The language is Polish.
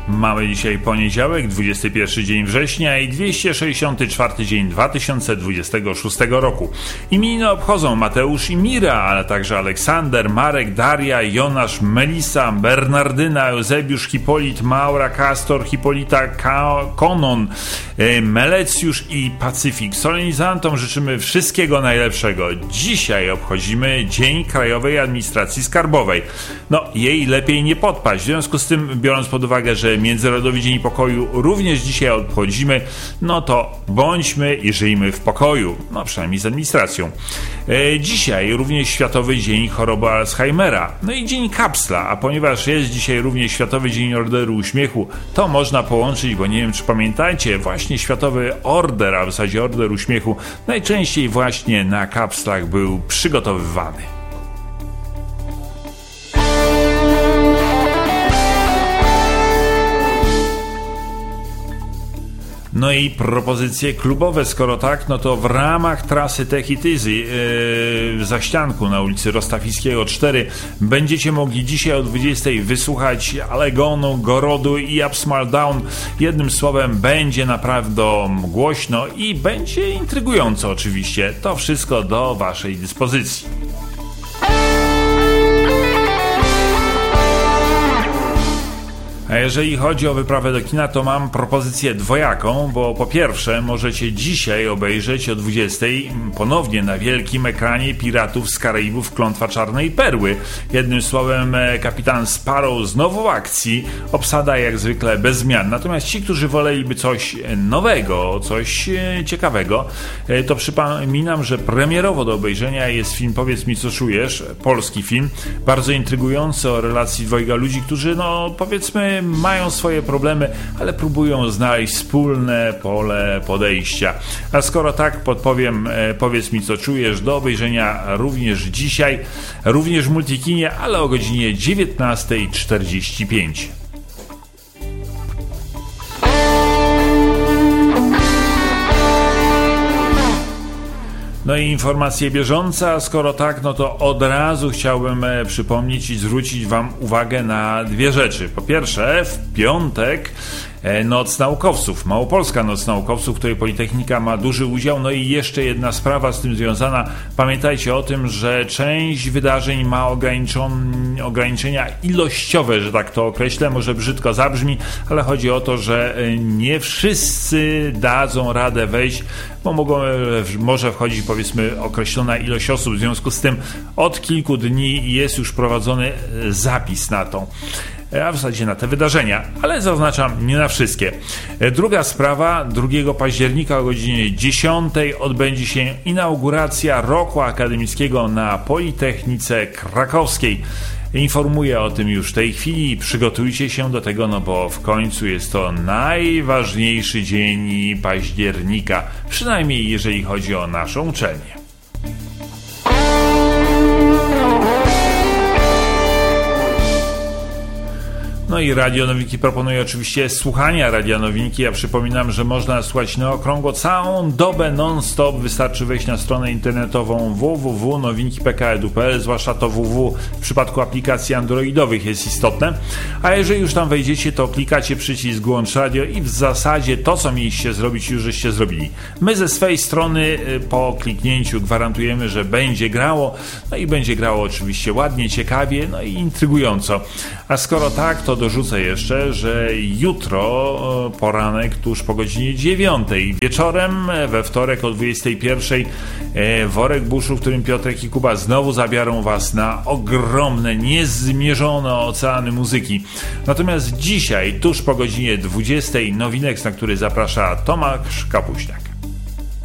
Mamy dzisiaj poniedziałek, 21 dzień września i 264 dzień 2026 roku. Imieniny obchodzą Mateusz i Mira, ale także Aleksander, Marek, Daria, Jonasz, Melisa, Bernardyna, Eusebiusz, Hipolit, Maura, Kastor, Hipolita, Konon, Melecjusz i Pacyfik. Solenizantom życzymy wszystkiego najlepszego. Dzisiaj obchodzimy Dzień Krajowej Administracji Skarbowej. No, jej lepiej nie podpaść. W związku z tym, biorąc pod uwagę, że Międzynarodowy Dzień Pokoju również dzisiaj obchodzimy, no to bądźmy i żyjmy w pokoju. No, przynajmniej z administracją. Dzisiaj również Światowy Dzień Choroby Alzheimera. No i Dzień Kapsla, a ponieważ jest dzisiaj również Światowy Dzień Orderu Uśmiechu, to można połączyć, bo nie wiem, czy pamiętacie, właśnie Światowy Order, a w zasadzie Order Uśmiechu, najczęściej właśnie na kapslach był przygotowywany. No i propozycje klubowe, skoro tak, no to w ramach trasy Tech It Easy w Zaścianku na ulicy Rostafickiego 4 będziecie mogli dzisiaj o 20 wysłuchać Allegonu, Gorodu i Up Small Down. Jednym słowem, będzie naprawdę głośno i będzie intrygująco oczywiście. To wszystko do waszej dyspozycji. A jeżeli chodzi o wyprawę do kina, to mam propozycję dwojaką, bo po pierwsze możecie dzisiaj obejrzeć o 20 ponownie na wielkim ekranie Piratów z Karaibów Klątwa Czarnej Perły. Jednym słowem, kapitan Sparrow znowu w akcji, obsada jak zwykle bez zmian. Natomiast ci, którzy woleliby coś nowego, coś ciekawego, to przypominam, że premierowo do obejrzenia jest film Powiedz mi co czujesz, polski film, bardzo intrygujący o relacji dwojga ludzi, którzy no powiedzmy mają swoje problemy, ale próbują znaleźć wspólne pole podejścia. A skoro tak, podpowiem Powiedz mi co czujesz do obejrzenia również dzisiaj, również w Multikinie, ale o godzinie 19:45. No i informacje bieżące, a skoro tak, no to od razu chciałbym przypomnieć i zwrócić wam uwagę na dwie rzeczy. Po pierwsze, w piątek Noc Naukowców, Małopolska Noc Naukowców, w której Politechnika ma duży udział. No i jeszcze jedna sprawa z tym związana. Pamiętajcie o tym, że część wydarzeń ma ograniczenia ilościowe, że tak to określę, może brzydko zabrzmi, ale chodzi o to, że nie wszyscy dadzą radę wejść, bo może wchodzić powiedzmy określona ilość osób. W związku z tym od kilku dni jest już prowadzony zapis na to, a w zasadzie na te wydarzenia, ale zaznaczam, nie na wszystkie. Druga sprawa, 2 października o godzinie 10 odbędzie się inauguracja roku akademickiego na Politechnice Krakowskiej. Informuję o tym już w tej chwili i przygotujcie się do tego, no bo w końcu jest to najważniejszy dzień października, przynajmniej jeżeli chodzi o naszą uczelnię. No i Radio Nowinki proponuje oczywiście słuchania Radia Nowinki. Ja przypominam, że można słuchać na okrągło całą dobę non-stop. Wystarczy wejść na stronę internetową www.nowinki.pk.edu.pl, zwłaszcza to www w przypadku aplikacji androidowych jest istotne. A jeżeli już tam wejdziecie, to klikacie przycisk Włącz Radio i w zasadzie to, co mieliście zrobić, już żeście zrobili. My ze swej strony po kliknięciu gwarantujemy, że będzie grało. No i będzie grało oczywiście ładnie, ciekawie, no i intrygująco. A skoro tak, to dorzucę jeszcze, że jutro poranek tuż po godzinie 9 wieczorem, we wtorek o 21 Worek Buszu, w którym Piotrek i Kuba znowu zabiorą was na ogromne, niezmierzone oceany muzyki. Natomiast dzisiaj tuż po godzinie 20 nowinek, na który zaprasza Tomasz Kapuśniak.